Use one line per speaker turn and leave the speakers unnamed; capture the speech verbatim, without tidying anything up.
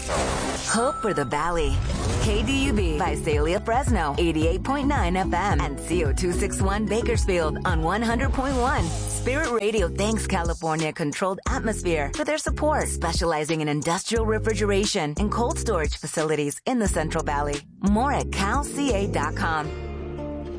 Hope for the Valley. K D U B, Visalia, Fresno, eighty-eight point nine F M, and C O two sixty-one Bakersfield on one hundred point one. Spirit Radio thanks California Controlled Atmosphere for their support, specializing in industrial refrigeration and cold storage facilities in the Central Valley. More at cal c a dot com.